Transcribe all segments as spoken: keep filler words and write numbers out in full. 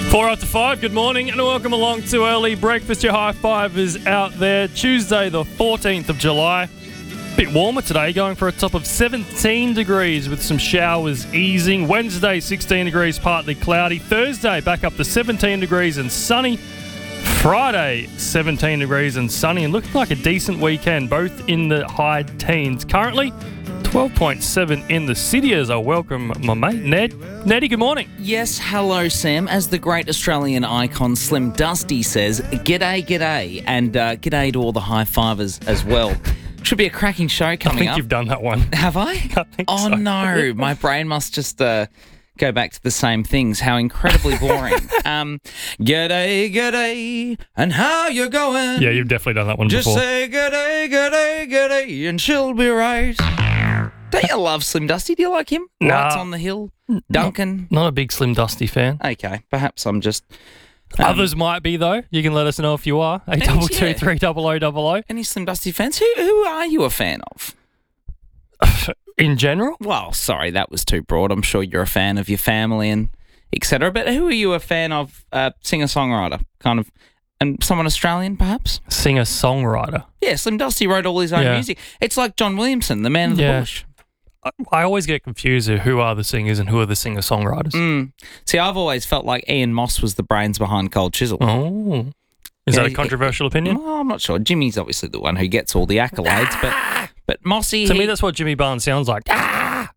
Four after five, good morning and welcome along to Early Breakfast. Your high five is out there. Tuesday the fourteenth of July. Bit warmer today, going for a top of seventeen degrees with some showers easing. Wednesday sixteen degrees, partly cloudy. Thursday back up to seventeen degrees and sunny. Friday seventeen degrees and sunny and looking like a decent weekend, both in the high teens. Currently twelve point seven in the city as I welcome my mate Ned. Neddy, good morning. Yes, hello, Sam. As the great Australian icon Slim Dusty says, g'day, g'day, and uh, g'day to all the high fivers as well. Should be a cracking show coming up. I think up. you've done that one. Have I? I think oh, so. no. My brain must just uh, go back to the same things. How incredibly boring. um, g'day, g'day, and how you going? Yeah, you've definitely done that one Just before. Just say g'day, g'day, g'day, and she'll be right. Don't you love Slim Dusty? Do you like him? Nah. Lights on the Hill? Duncan? Not, not a big Slim Dusty fan. Okay, perhaps I'm just... Um, Others might be, though. You can let us know if you are. eight double two three double oh double oh. Any Slim Dusty fans? Who who are you a fan of? In general? Well, sorry, that was too broad. I'm sure you're a fan of your family and et cetera. But who are you a fan of? Uh, singer-songwriter, kind of, and someone Australian, perhaps? Singer-songwriter. Yeah, Slim Dusty wrote all his own Yeah. music. It's like John Williamson, the man of the Yeah. bush. I, I always get confused with who are the singers and who are the singer-songwriters. Mm. See, I've always felt like Ian Moss was the brains behind Cold Chisel. Oh. Is Yeah, that a he- controversial opinion? Well, I'm not sure. Jimmy's obviously the one who gets all the accolades, but but Mossy... To he- me, that's what Jimmy Barnes sounds like. That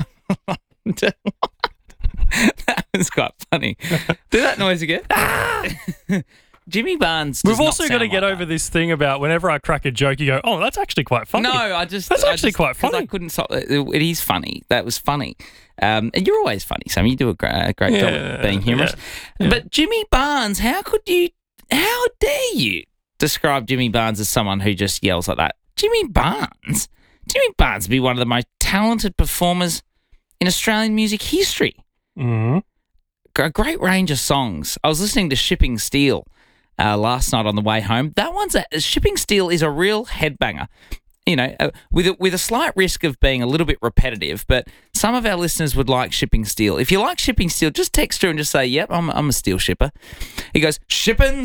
was quite funny. Do that noise again. Jimmy Barnes. We've does not also got to sound get like over that. this thing about whenever I crack a joke, you go, oh, that's actually quite funny. No, I just. That's I actually just- quite 'cause I funny. couldn't stop. It, it is funny. That was funny. Um, and you're always funny, Sam. You do a great, a great job Yeah, of being humorous. yeah, yeah. But Jimmy Barnes, how could you? How dare you describe Jimmy Barnes as someone who just yells like that? Jimmy Barnes. Jimmy Barnes would be one of the most talented performers in Australian music history. Mm-hmm. A great range of songs. I was listening to Shipping Steel uh, last night on the way home. That one's a, Shipping Steel is a real headbanger. You know, uh, with a, with a slight risk of being a little bit repetitive, but some of our listeners would like Shipping Steel. If you like Shipping Steel, just text her and just say, "Yep, I'm I'm a steel shipper." He goes, "Shipping